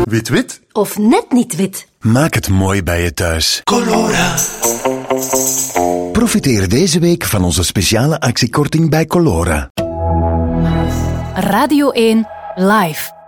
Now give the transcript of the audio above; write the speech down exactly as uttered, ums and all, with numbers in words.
Wit-wit. Of net niet wit. Maak het mooi bij je thuis. Colora. Profiteer deze week van onze speciale actiekorting bij Colora. Radio één Live.